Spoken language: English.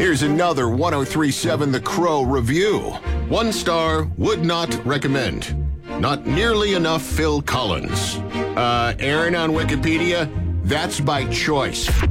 Here's another 1037 The Crow review. 1 star, would not recommend. Not nearly enough Phil Collins. Aaron on Wikipedia, that's by choice.